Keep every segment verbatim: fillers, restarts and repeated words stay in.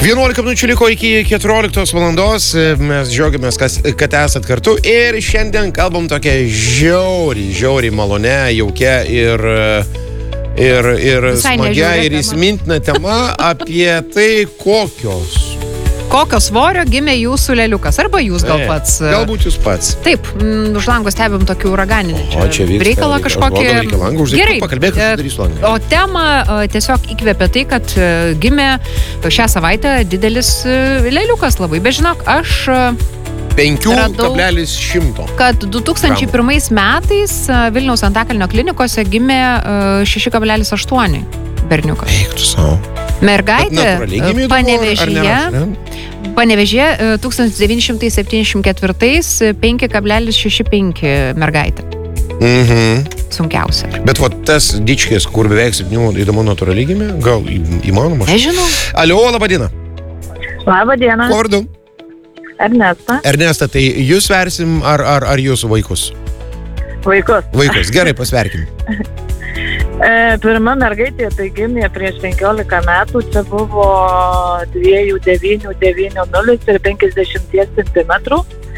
vienuolika minučių liko iki keturioliktos valandos. Mes džiaugiamės, kad esat kartu. Ir šiandien kalbam tokia žiauriai, žiauriai malonė, jaukia ir, ir, ir smagia ir įsimintina tema apie tai, kokios. Kokio svorio gimė jūsų leliukas? Arba jūs gal pats? Galbūt jūs pats. Taip, m, už lango stebim tokį uraganinį. O čia vyksta. Reikalą kažkokį. Gerai, pakalbėk, kad sudarysiu langą. O tema tiesiog įkvėpė tai, kad gimė šią savaitę didelis leliukas labai. Bet žinok, aš penki kablelis šimto. Kad du tūkstančiai pirmais metais Vilniaus Antakalnio klinikose gimė šeši kablelis aštuoni berniukas. Eik tu savo. Mergaitė Panevėžyje, Panevėžyje tūkstantis devyni šimtai septyniasdešimt ketvirtais penki kablelis šeši penki mergaitė. Mhm. Sunkiausia. Bet va tas dičkės, kur beveik septynių įdomu natūraliai gimė, gal įmanoma? Nežinau. Alio, laba diena. Laba diena. Kuo vardu? Ernesta. Ernesta, tai jūs versim ar, ar, ar jūsų vaikus? Vaikus. Vaikus, gerai, pasverkim. E, pirma mergaitė tai gimė prieš penkiolika metų, čia buvo dviejų devynių devynių nulis ir penkiasdešimties centimetrų.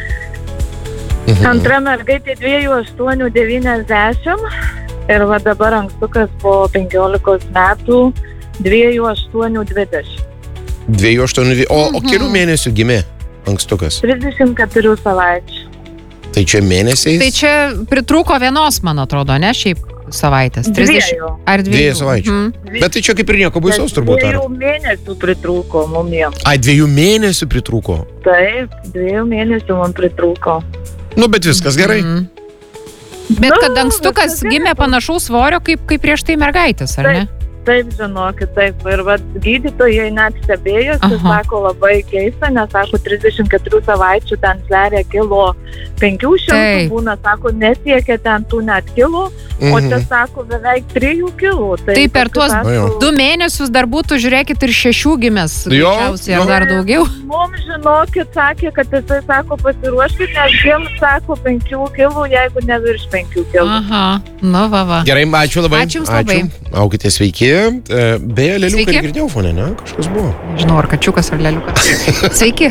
Mhm. Antra mergaitė dviejų aštuonių devyniasdešimt ir va dabar ankstukas po penkiolikos metų dviejų aštuonių dvidešimt. Dviejų aštuonių, o, o kelių mėnesių gimė ankstukas? Trisdešimt keturių savaičių. Tai čia mėnesiais? Tai čia pritrūko vienos, man atrodo, ne šiaip savaitės. Dviejų. Ar dviejų? Dviejų savaičių. Mhm. Bet tai čia kaip ir nieko baisaus turbūt. Ar? Dviejų mėnesių pritrūko mumiem. Ai, dviejų mėnesių pritrūko? Taip, dviejų mėnesių man pritrūko. Nu, bet viskas gerai. Mhm. Bet kad ankstukas gimė panašaus svorio kaip, kaip prieš tai mergaitės, ar ne? Taip, žinokit, taip. Ir vat gydytojai net stebėjosi, sako labai keista, nes sako trisdešimt keturių savaičių ten sveria kilo penkių šimtų, būna, sako, nesiekia ten tų net kilų, o čia sako beveik trijų kilų. Tai, tai per tuos sako, du mėnesius dar būtų, žiūrėkit, ir šešių gimęs, greičiausiai, ar dar daugiau? Mums, žinokit, sakė, kad jisai sako pasiruoškit, nes gims, sako, penkių kilų, jeigu ne virš penkių kilų. Aha, nu va va. Gerai, ačiū labai. Ačiū jums labai. Aukite sveiki. Beje, leliukai girdėjau fone, ne? Kažkas buvo. Žinau, ar kačiukas, ar leliukas. Sveiki.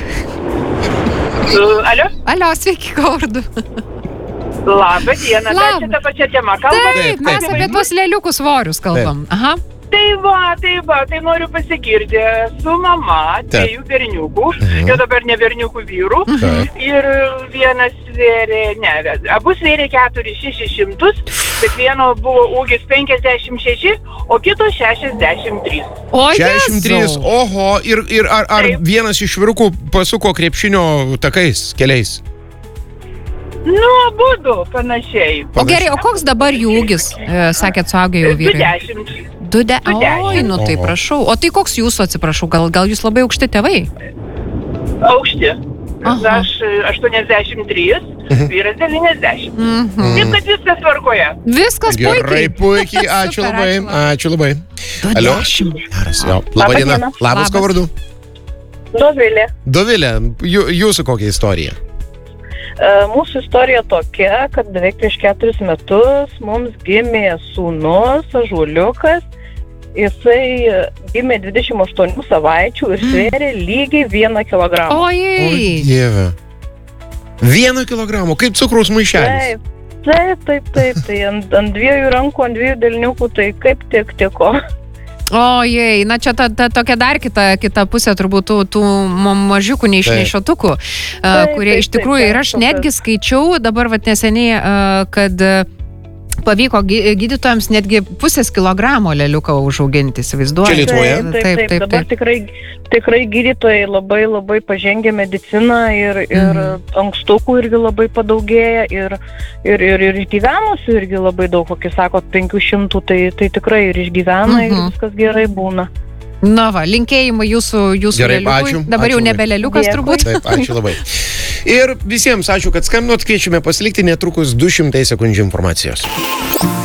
Alio? Alio, sveiki, kuo vardu. Labą dieną, dar čia tą pačią temą kalbam. Taip, mes apie tuos leliukų svorius kalbam. Aha. Tai va, tai va, tai noriu pasigirti su mama, dviejų berniukų, jau dabar ne berniukų vyrų, ir vienas svėrė, ne, abu svėrė keturis šešis šimtus, bet vieno buvo ūgis penkiasdešimt šeši, o kito šešiasdešimt trys. O, šešiasdešimt trys, oho, ir, ir ar, ar vienas iš vyrukų pasuko krepšinio takais, keliais? Nu, abudu panašiai. O gerai, o koks dabar jų ūgis, sakėt, suaugę jau vyrai? dvidešimt. Du de... Oi, nu tai prašau. O tai koks jūsų, atsiprašau, gal, gal jūs labai aukšti tėvai? Aukšti. Aš aštuoniasdešimt trys, vyras devyniasdešimt. Mhm. Taip, kad viskas tvarkoje. Viskas puikiai. Gerai, puikiai. Ačiū labai. Ačiū labai. Du Alio? dešimt. Geras, jo. Labą dieną. Labas, kuo vardu? Dovilė. Dovilė, jū, jūsų kokia istorija? Mūsų istorija tokia, kad beveik prieš keturis metus mums gimė sūnus, ąžuoliukas. Jisai gimė dvidešimt aštuonių savaičių ir svėrė lygiai vieną kilogramą. Ojai. Oi, dieve. Vieną kilogramą, kaip cukraus maišelis. Taip, taip, taip, taip. Tai ant, ant dviejų rankų, ant dviejų delniukų, tai kaip tik tiko. Ojei, na čia ta, ta tokia dar kita, kita pusė turbūt tų, tų mažiukų neišnešiotukų, kurie iš tikrųjų, ir aš netgi skaičiau dabar vat neseniai, kad pavyko gydytojams netgi pusės kilogramo leliuką užauginti, įsivaizduoju. Čia Lietuvoje? Taip, taip, taip, taip. Dabar tikrai, tikrai gydytojai labai labai pažengė mediciną ir, ir mm. ankstukų irgi labai padaugėja ir, ir, ir, ir išgyvenusių irgi labai daug, kokį sakot, penkių šimtų, tai, tai tikrai ir išgyvena mm-hmm. ir viskas gerai būna. Na va, linkėjimai jūsų, jūsų gerai, leliukui. ačiū, Dabar ačiū jau nebe leliukas Dėkui. turbūt. Taip, ačiū labai. Ir visiems ačiū, kad skambinot, kviečiame pasilikti netrukus du šimtai sekundžių informacijos.